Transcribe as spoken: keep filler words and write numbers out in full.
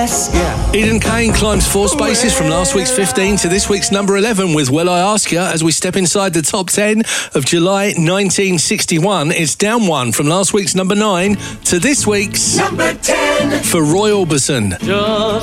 yes. Yeah. Eden Kane climbs four spaces from last week's fifteen to this week's number eleven with Will I Ask Ya as we step inside the top ten of July nineteen sixty-one. It's down one from last week's number nine to this week's number ten for Roy Orbison. Just